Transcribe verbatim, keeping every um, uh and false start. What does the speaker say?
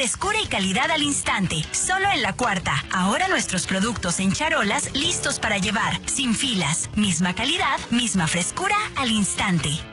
Frescura y calidad al instante, solo en La Cuarta. Ahora nuestros productos en charolas listos para llevar, sin filas. Misma calidad, misma frescura al instante.